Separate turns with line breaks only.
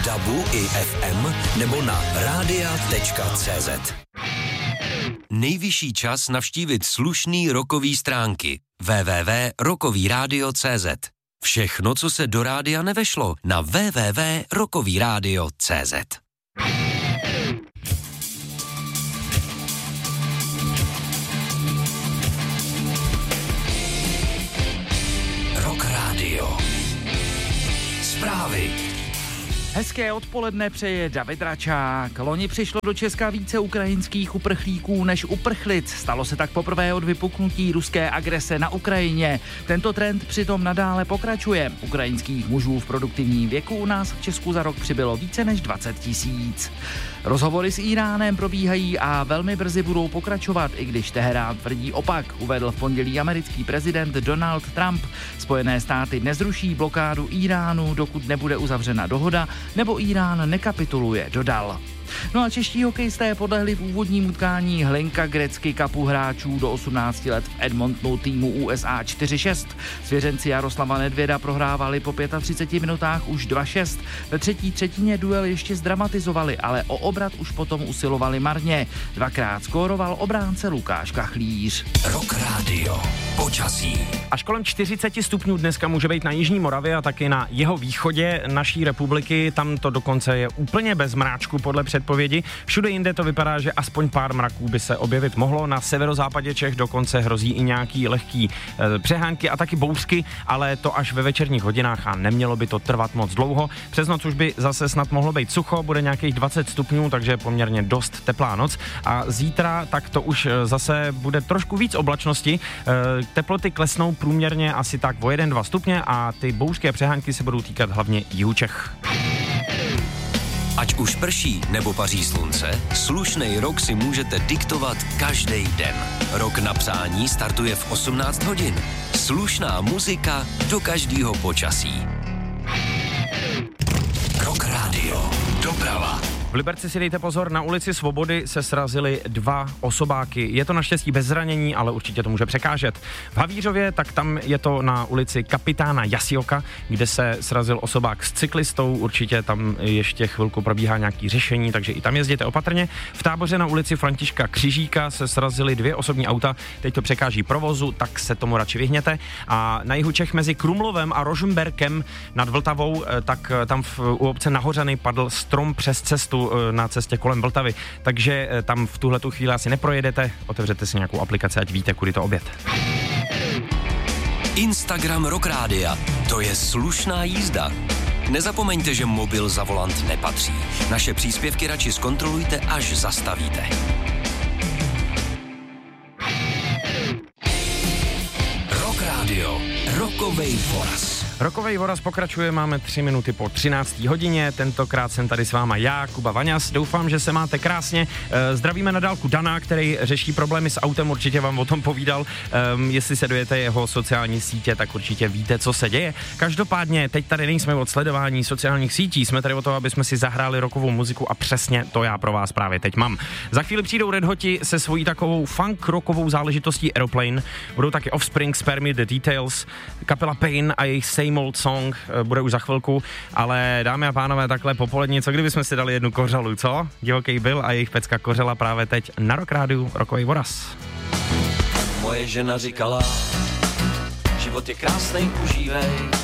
DABu i FM nebo na radia.cz. Nejvyšší čas navštívit slušný rockový stránky www.rockovyradio.cz. Všechno, co se do rádia nevešlo, na www.rockovyradio.cz. Rock Radio. Zprávy.
Hezké odpoledne přeje David Račák. Loni přišlo do Česka více ukrajinských uprchlíků než uprchlic. Stalo se tak poprvé od vypuknutí ruské agrese na Ukrajině. Tento trend přitom nadále pokračuje. Ukrajinských mužů v produktivním věku u nás v Česku za rok přibylo více než 20 000. Rozhovory s Íránem probíhají a velmi brzy budou pokračovat, i když Teherán tvrdí opak, uvedl v pondělí americký prezident Donald Trump. Spojené státy nezruší blokádu Íránu, dokud nebude uzavřena dohoda, nebo Írán nekapituluje, dodal. No a čeští hokejisté podlehli v úvodním utkání Hlinka Gretzky Cupu hráčů do 18 let v Edmontonu týmu USA 4-6. Svěřenci Jaroslava Nedvěda prohrávali po 35 minutách už 2-6. Ve třetí třetině duel ještě zdramatizovali, ale o obrat už potom usilovali marně. Dvakrát skóroval obránce Lukáš Kachlíř.
Rock Radio. Počasí.
Až kolem 40 stupňů dneska může být na jižní Moravě a taky na jeho východě naší republiky. Tam to dokonce je úplně bez mráčku podle předpovědi. Všude jinde to vypadá, že aspoň pár mraků by se objevit mohlo. Na severozápadě Čech dokonce hrozí i nějaký lehký přehánky a taky bouřky, ale to až ve večerních hodinách a nemělo by to trvat moc dlouho. Přes noc už by zase snad mohlo být sucho, bude nějakých 20 stupňů, takže poměrně dost teplá noc. A zítra tak to už zase bude trošku víc oblačnosti. Teploty klesnou průměrně asi tak o 1-2 stupně a ty bouřky a přehánky se budou týkat hlavně jihu Čech.
Ať už prší nebo paří slunce, slušnej rok si můžete diktovat každý den. Rok na přání startuje v 18 hodin. Slušná muzika do každého počasí. Rock Radio. Doprava.
V Liberci si dejte pozor, na ulici Svobody se srazily 2 osobáky. Je to naštěstí bez zranění, ale určitě to může překážet. V Havířově, tak tam je to na ulici Kapitána Jasioka, kde se srazil osobák s cyklistou. Určitě tam ještě chvilku probíhá nějaký řešení, takže i tam jezděte opatrně. V Táboře na ulici Františka Křižíka se srazily 2 osobní auta. Teď to překáží provozu, tak se tomu radši vyhněte. A na jihu Čech mezi Krumlovem a Rožmberkem nad Vltavou, tak tam u obce Nahořany padl strom přes cestu na cestě kolem Vltavy, takže tam v tuhletu chvíli asi neprojedete, otevřete si nějakou aplikaci, ať víte, kudy to objet.
Instagram Rock Rádia, to je slušná jízda. Nezapomeňte, že mobil za volant nepatří. Naše příspěvky radši zkontrolujte, až zastavíte. Rock Radio, Rockovej voraz.
Rockovej voraz pokračuje, máme 3 minuty po 13. hodině, tentokrát jsem tady s váma já, Kuba Vaňas, doufám, že se máte krásně, zdravíme na dálku Dana, který řeší problémy s autem, určitě vám o tom povídal, jestli sledujete jeho sociální sítě, tak určitě víte, co se děje. Každopádně, teď tady nejsme od sledování sociálních sítí, jsme tady o to, aby jsme si zahráli rockovou muziku a přesně to já pro vás právě teď mám. Za chvíli přijdou Red Hoti se svojí takovou funk rockovou záležitostí Aeroplane, budou taky Offspring, Spare Me the Details, kapela Pain a jejich Same Old Song bude už za chvilku, ale dámy a pánové, takhle popolední, co kdybychom si dali jednu kořalu, co? Divoký Bill a jejich pecka Kořela právě teď na Rock Rádiu, Rockovej voraz.
Moje žena říkala, život je krásnej, užívej,